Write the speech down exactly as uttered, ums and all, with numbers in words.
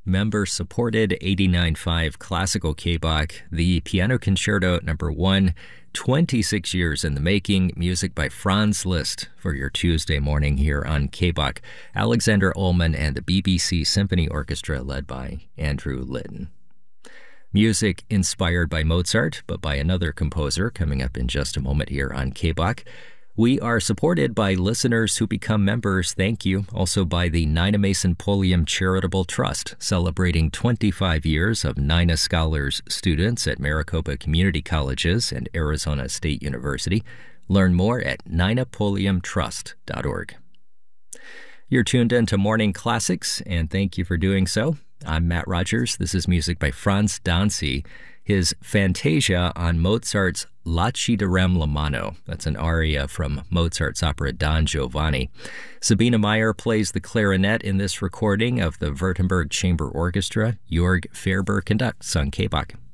member-supported eighty-nine point five classical K B O C, the Piano Concerto Number One, twenty-six years in the making, music by Franz Liszt for your Tuesday morning here on K B O C. Alexander Ullman and the B B C Symphony Orchestra led by Andrew Litton. Music inspired by Mozart, but by another composer, coming up in just a moment here on K B O C. We are supported by listeners who become members, thank you. Also by the Nina Mason Pulliam Charitable Trust, celebrating twenty-five years of Nina Scholars students at Maricopa Community Colleges and Arizona State University. Learn more at nina pulliam trust dot org. You're tuned in to Morning Classics, and thank you for doing so. I'm Matt Rogers. This is music by Franz Danzi, his Fantasia on Mozart's La Ci darem la mano. That's an aria from Mozart's opera Don Giovanni. Sabina Meyer plays the clarinet in this recording of the Württemberg Chamber Orchestra. Jörg Ferber conducts on K B O C.